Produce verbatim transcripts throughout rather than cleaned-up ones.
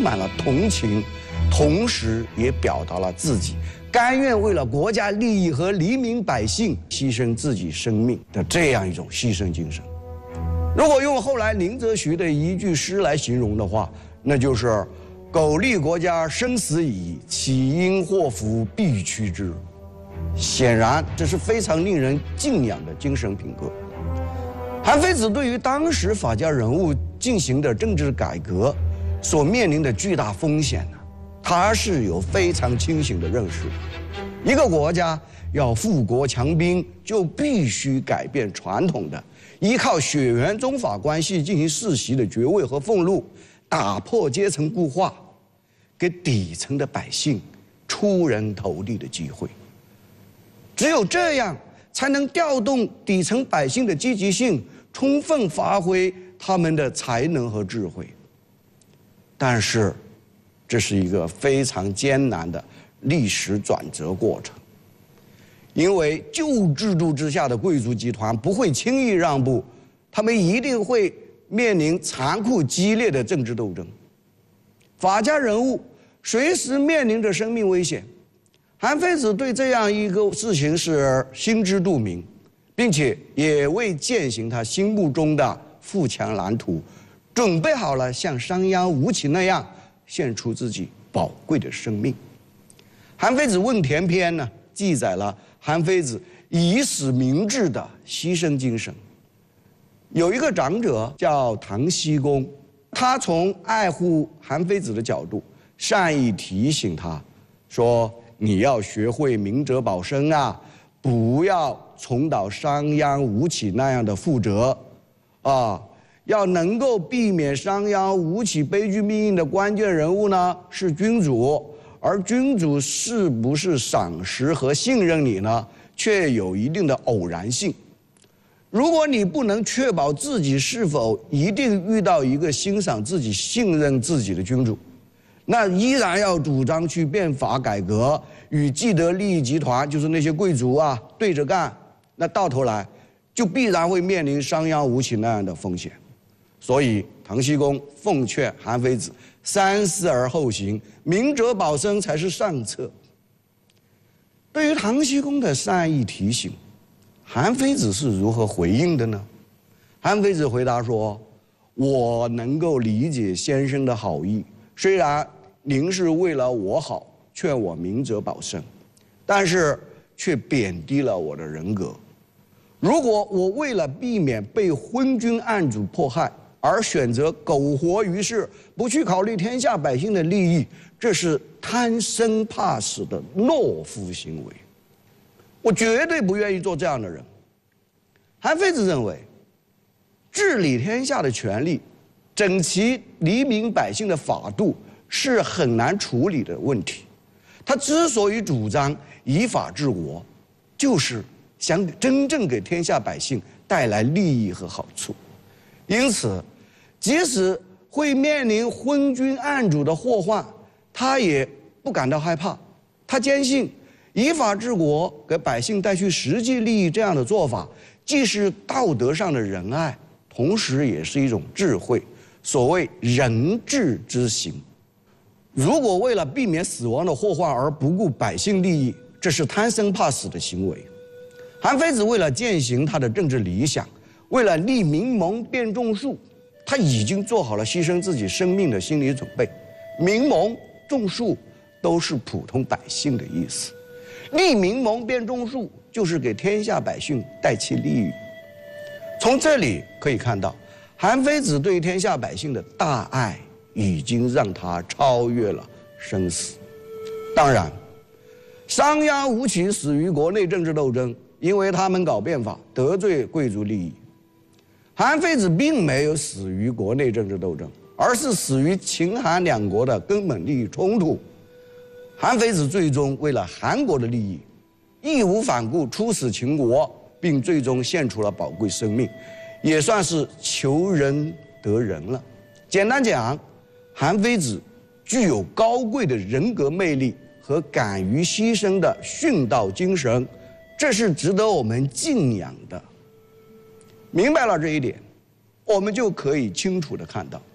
满了同情，同时也表达了自己甘愿为了国家利益和黎民百姓牺牲自己生命的这样一种牺牲精神。如果用后来林则徐的一句诗来形容的话，那就是“苟利国家生死以，岂因祸福避趋之”。显然，这是非常令人敬仰的精神品格。韩非子对于当时法家人物进行的政治改革所面临的巨大风险呢，他是有非常清醒的认识。一个国家要富国强兵，就必须改变传统的依靠血缘宗法关系进行世袭的爵位和俸禄，打破阶层固化，给底层的百姓出人头地的机会。只有这样，才能调动底层百姓的积极性，充分发挥他们的才能和智慧。但是，这是一个非常艰难的历史转折过程，因为旧制度之下的贵族集团不会轻易让步，他们一定会面临残酷激烈的政治斗争。法家人物随时面临着生命危险。韩非子对这样一个事情是心知肚明，并且也为践行他心目中的富强蓝图，准备好了像商鞅、吴起那样献出自己宝贵的生命。韩非子问田篇呢，记载了韩非子以死明志的牺牲精神。有一个长者叫唐僖公，他从爱护韩非子的角度，善意提醒他说，你要学会明哲保身啊，不要重蹈商鞅、吴起那样的覆辙啊！要能够避免商鞅、吴起悲剧命运的关键人物呢，是君主，而君主是不是赏识和信任你呢，却有一定的偶然性。如果你不能确保自己是否一定遇到一个欣赏自己、信任自己的君主，那依然要主张去变法改革，与既得利益集团，就是那些贵族啊对着干，那到头来就必然会面临商鞅、吴起那样的风险。所以唐僖公奉劝韩非子三思而后行，明哲保身才是上策。对于唐僖公的善意提醒，韩非子是如何回应的呢？韩非子回答说：“我能够理解先生的好意，虽然您是为了我好，劝我明哲保身，但是却贬低了我的人格。如果我为了避免被昏君暗主迫害，而选择苟活于世，不去考虑天下百姓的利益，这是贪生怕死的懦夫行为。我绝对不愿意做这样的人。”韩非子认为，治理天下的权力，整齐黎民百姓的法度是很难处理的问题。他之所以主张以法治国，就是想真正给天下百姓带来利益和好处。因此，即使会面临昏君暗主的祸患，他也不感到害怕。他坚信，以法治国，给百姓带去实际利益这样的做法，既是道德上的仁爱，同时也是一种智慧。所谓仁智之行。如果为了避免死亡的祸患而不顾百姓利益，这是贪生怕死的行为。韩非子为了践行他的政治理想，为了立民盟变众术，他已经做好了牺牲自己生命的心理准备。民盟、众术都是普通百姓的意思，立民盟变众术就是给天下百姓带其利益。从这里可以看到，韩非子对天下百姓的大爱已经让他超越了生死。当然，商鞅、吴起死于国内政治斗争，因为他们搞变法得罪贵族利益。韩非子并没有死于国内政治斗争，而是死于秦韩两国的根本利益冲突。韩非子最终为了韩国的利益，义无反顾出使秦国，并最终献出了宝贵生命，也算是求仁得仁了。简单讲，韩非子具有高贵的人格魅力和敢于牺牲的殉道精神，这是值得我们敬仰的。明白了这一点，我们就可以清楚地看到，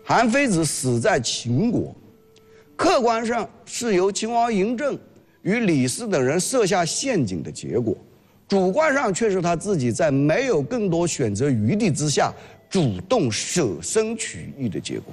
韩非子死在秦国，客观上是由秦王嬴政与李斯等人设下陷阱的结果，主观上却是他自己在没有更多选择余地之下，主动舍生取义的结果。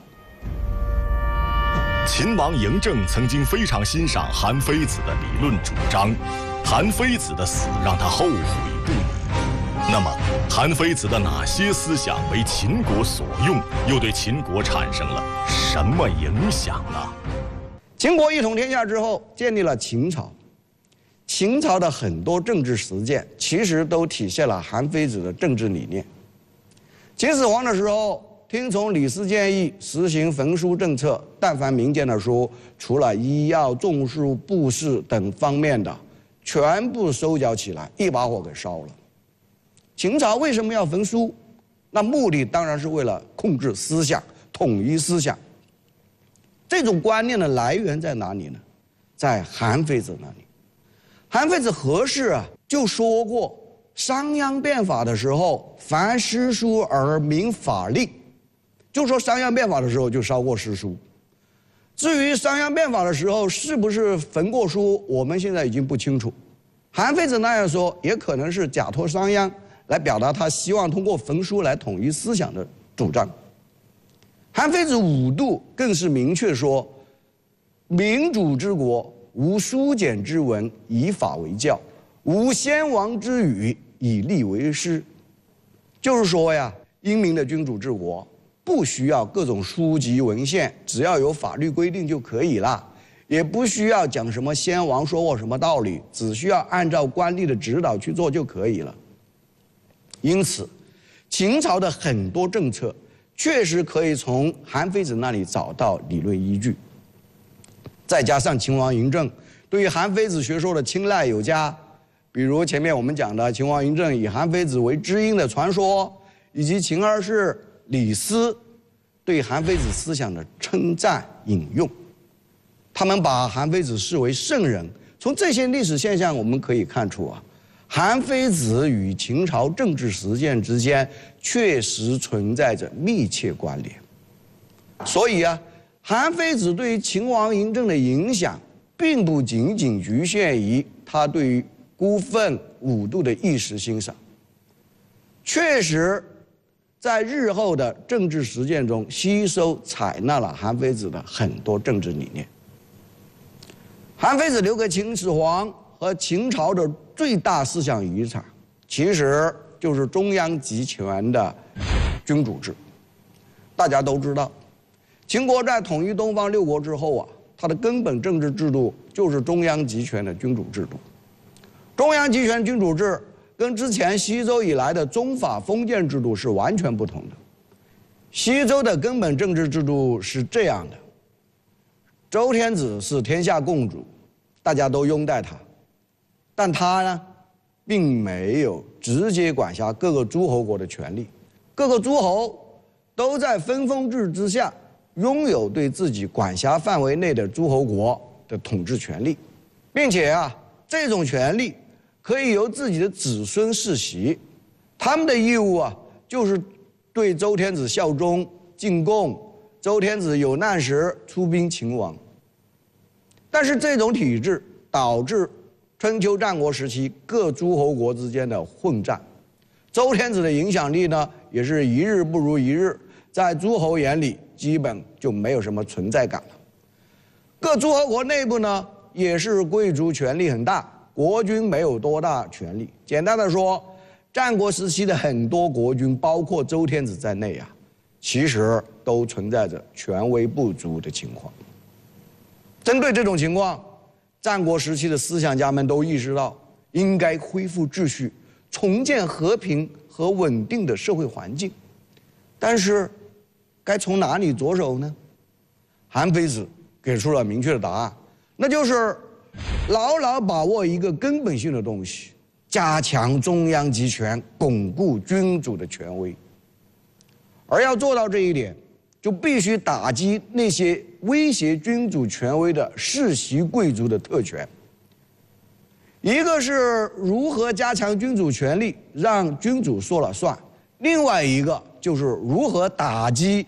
秦王嬴政曾经非常欣赏韩非子的理论主张，韩非子的死让他后悔不已。那么，韩非子的哪些思想为秦国所用，又对秦国产生了什么影响呢？ 秦国一统天下之后，建立了秦朝。秦朝的很多政治实践，其实都体现了韩非子的政治理念。秦始皇的时候，听从李斯建议，实行焚书政策，但凡民间的书，除了医药、种树、布施等方面的，全部收缴起来，一把火给烧了。秦朝为什么要焚书？那目的当然是为了控制思想、统一思想。这种观念的来源在哪里呢？在韩非子那里。韩非子何氏啊就说过，商鞅变法的时候，凡诗书而明法令。就说商鞅变法的时候就烧过诗书，至于商鞅变法的时候是不是焚过书，我们现在已经不清楚。韩非子那样说，也可能是假托商鞅来表达他希望通过焚书来统一思想的主张。韩非子五度更是明确说：民主之国，无书简之文，以法为教；无先王之语，以吏为师。就是说呀，英明的君主治国，不需要各种书籍文献，只要有法律规定就可以了，也不需要讲什么先王说过什么道理，只需要按照官吏的指导去做就可以了。因此，秦朝的很多政策确实可以从韩非子那里找到理论依据。再加上秦王嬴政对于韩非子学说的青睐有加，比如前面我们讲的秦王嬴政以韩非子为知音的传说，以及秦二世李斯对韩非子思想的称赞引用，他们把韩非子视为圣人。从这些历史现象，我们可以看出啊，韩非子与秦朝政治实践之间确实存在着密切关联。所以啊，韩非子对于秦王嬴政的影响，并不仅仅局限于他对于孤愤五度的一时欣赏，确实在日后的政治实践中吸收采纳了韩非子的很多政治理念。韩非子留给秦始皇和秦朝的最大思想遗产，其实就是中央集权的君主制。大家都知道，秦国在统一东方六国之后啊，它的根本政治制度就是中央集权的君主制度。中央集权君主制跟之前西周以来的宗法封建制度是完全不同的。西周的根本政治制度是这样的：周天子是天下共主，大家都拥戴他，但他呢，并没有直接管辖各个诸侯国的权利。各个诸侯都在分封制之下，拥有对自己管辖范围内的诸侯国的统治权利，并且啊，这种权利可以由自己的子孙世袭，他们的义务啊，就是对周天子效忠、进贡，周天子有难时出兵勤王。但是这种体制导致春秋战国时期各诸侯国之间的混战，周天子的影响力呢，也是一日不如一日，在诸侯眼里基本就没有什么存在感了。各诸侯国内部呢，也是贵族权力很大，国君没有多大权力。简单的说，战国时期的很多国君，包括周天子在内啊，其实都存在着权威不足的情况。针对这种情况，战国时期的思想家们都意识到，应该恢复秩序，重建和平和稳定的社会环境。但是，该从哪里着手呢？韩非子给出了明确的答案，那就是牢牢把握一个根本性的东西，加强中央集权，巩固君主的权威。而要做到这一点，就必须打击那些威胁君主权威的世袭贵族的特权。一个是如何加强君主权力，让君主说了算；另外一个就是如何打击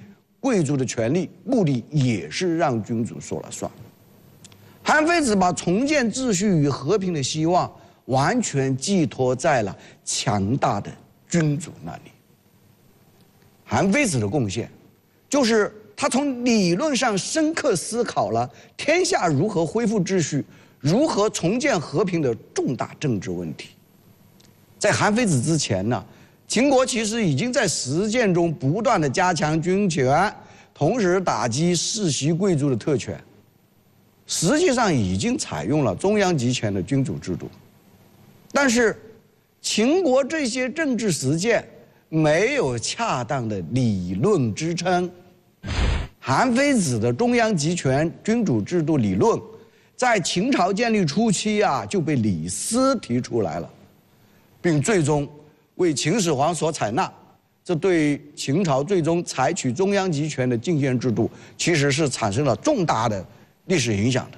贵族的权利，目的也是让君主说了算。韩非子把重建秩序与和平的希望完全寄托在了强大的君主那里。韩非子的贡献，就是他从理论上深刻思考了天下如何恢复秩序、如何重建和平的重大政治问题。在韩非子之前呢，秦国其实已经在实践中不断地加强军权，同时打击世袭贵族的特权，实际上已经采用了中央集权的君主制度。但是，秦国这些政治实践没有恰当的理论支撑。韩非子的中央集权君主制度理论，在秦朝建立初期啊就被李斯提出来了，并最终为秦始皇所采纳。这对秦朝最终采取中央集权的郡县制度，其实是产生了重大的历史影响的。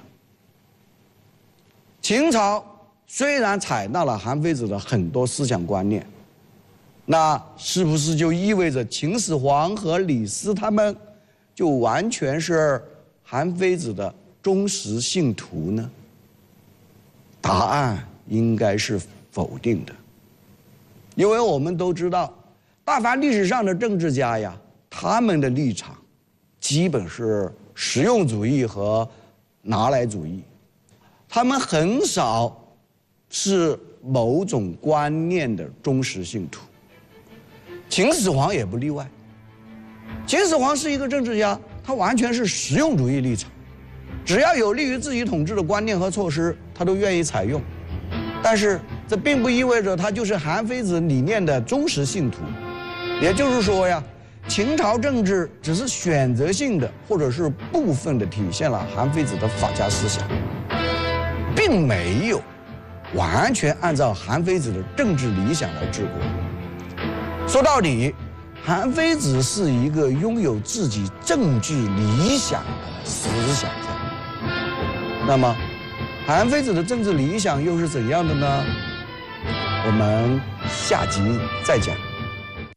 秦朝虽然采纳了韩非子的很多思想观念，那是不是就意味着秦始皇和李斯他们就完全是韩非子的忠实信徒呢？答案应该是否定的，因为我们都知道，大凡历史上的政治家呀，他们的立场基本是实用主义和拿来主义，他们很少是某种观念的忠实信徒。秦始皇也不例外。秦始皇是一个政治家，他完全是实用主义立场，只要有利于自己统治的观念和措施，他都愿意采用。但是这并不意味着他就是韩非子理念的忠实信徒。也就是说呀，秦朝政治只是选择性的或者是部分的体现了韩非子的法家思想，并没有完全按照韩非子的政治理想来治国。说到底，韩非子是一个拥有自己政治理想的思想家。那么，韩非子的政治理想又是怎样的呢？我们下集再讲。